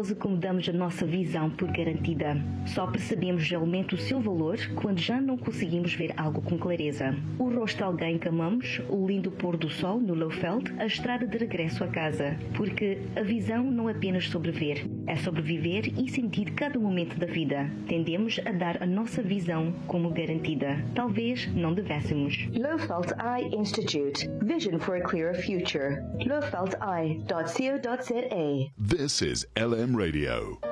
curioso como damos a nossa visão por garantida. Só percebemos realmente o seu valor quando já não conseguimos ver algo com clareza. O rosto de alguém que amamos, o lindo pôr do sol no Lowveld, a estrada de regresso a casa. Porque a visão não é apenas sobreviver, é sobreviver e sentir cada momento da vida. Tendemos a dar a nossa visão como garantida. Talvez não devêssemos. Lowveld Eye Institute. Vision for a clearer future. lowveldeye.co.za. This is LM Radio.